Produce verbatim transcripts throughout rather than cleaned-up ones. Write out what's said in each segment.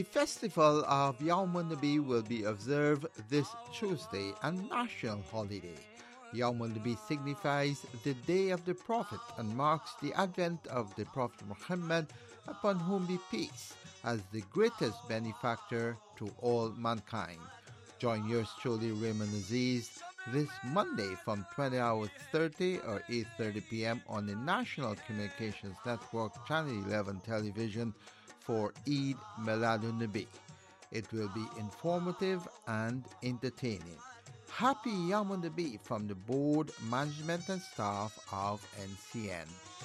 The festival of Yawm Nabi will be observed this Tuesday, a national holiday. Yawm Nabi signifies the day of the Prophet and marks the advent of the Prophet Muhammad, upon whom be peace, as the greatest benefactor to all mankind. Join yours truly, Raymond Aziz, this Monday from twenty hours thirty or eight thirty p.m. on the National Communications Network Channel eleven television for Eid Miladun Nabi. It will be informative and entertaining. Happy Yawm Nabi from the board, management and staff of N C N.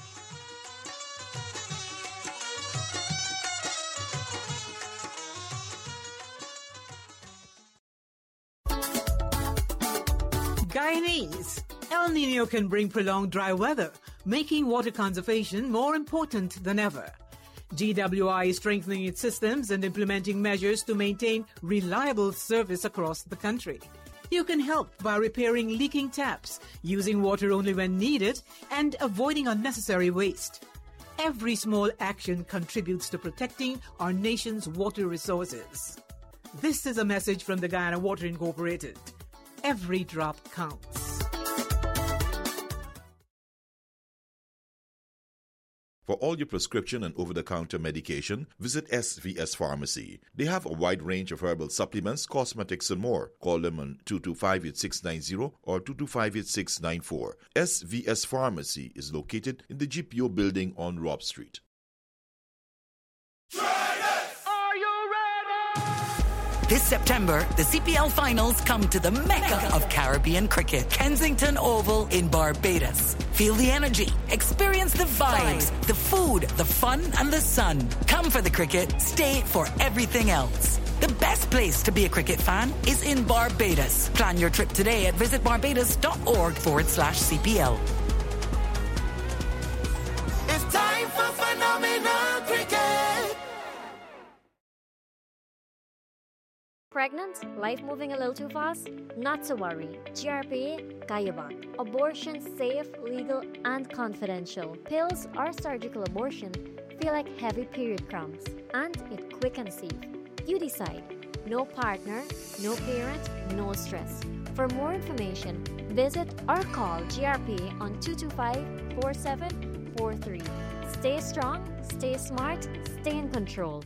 Guyanese. El Nino can bring prolonged dry weather, making water conservation more important than ever. G W I is strengthening its systems and implementing measures to maintain reliable service across the country. You can help by repairing leaking taps, using water only when needed, and avoiding unnecessary waste. Every small action contributes to protecting our nation's water resources. This is a message from the Guyana Water Incorporated. Every drop counts. For all your prescription and over-the-counter medication, visit S V S Pharmacy. They have a wide range of herbal supplements, cosmetics, and more. Call them on two two five, eight six nine zero or two two five, eight six nine four. S V S Pharmacy is located in the G P O building on Robb Street. This September, the C P L Finals come to the Mecca of Caribbean cricket, Kensington Oval in Barbados. Feel the energy, experience the vibes, the food, the fun, and the sun. Come for the cricket, stay for everything else. The best place to be a cricket fan is in Barbados. Plan your trip today at visitbarbados.org forward slash CPL. It's time for phenomenal cricket. Pregnant? Life moving a little too fast? Not to worry. G R P A, Kayaban. Abortion safe, legal, and confidential. Pills or surgical abortion feel like heavy period cramps, and it quick and safe. You decide. No partner, no parent, no stress. For more information, visit or call G R P A on two two five, four seven four three. Stay strong, stay smart, stay in control.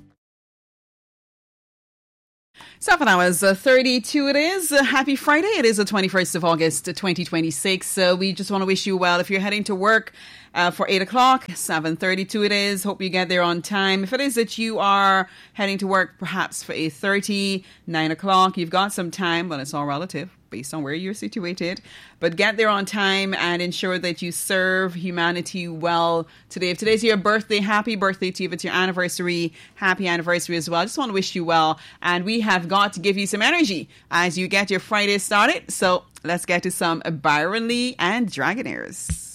Seven hours uh, thirty-two it is. Uh, happy Friday. It is the twenty-first of August, twenty twenty-six. So we just want to wish you well. If you're heading to work uh, for eight o'clock, seven thirty-two it is. Hope you get there on time. If it is that you are heading to work perhaps for eight thirty, nine o'clock, you've got some time. Well, it's all relative based on where you're situated. But get there on time and ensure that you serve humanity well today. If today's your birthday, happy birthday to you. If it's your anniversary, happy anniversary as well. I just want to wish you well. And we have got to give you some energy as you get your Friday started. So let's get to some Byron Lee and Dragonaires.